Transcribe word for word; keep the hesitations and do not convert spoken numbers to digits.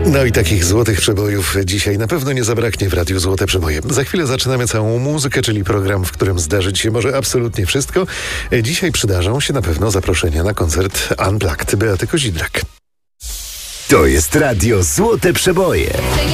No i takich złotych przebojów dzisiaj na pewno nie zabraknie w Radiu Złote Przeboje. Za chwilę zaczynamy całą muzykę, czyli program, w którym zdarzyć się może absolutnie wszystko. Dzisiaj przydarzą się na pewno zaproszenia na koncert Unplugged Beaty Kozidrak. To jest Radio Złote Przeboje.